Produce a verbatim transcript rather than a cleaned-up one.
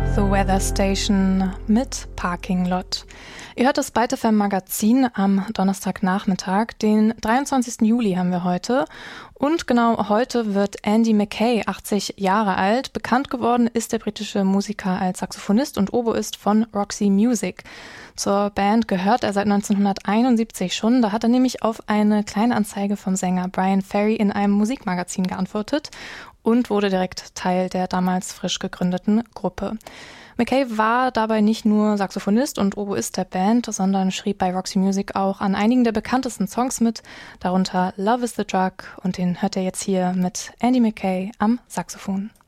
The Weather Station mit Parking Lot. Ihr hört das Byte F M Magazin am Donnerstagnachmittag. Den dreiundzwanzigsten Juli haben wir heute. Und genau heute wird Andy Mackay achtzig Jahre alt. Bekannt geworden ist der britische Musiker als Saxophonist und Oboist von Roxy Music. Zur Band gehört er seit neunzehnhunderteinundsiebzig schon. Da hat er nämlich auf eine kleine Anzeige vom Sänger Brian Ferry in einem Musikmagazin geantwortet und wurde direkt Teil der damals frisch gegründeten Gruppe. Mackay war dabei nicht nur Saxophonist und Oboist der Band, sondern schrieb bei Roxy Music auch an einigen der bekanntesten Songs mit, darunter Love is the Drug, und den hört er jetzt hier mit Andy Mackay am Saxophon.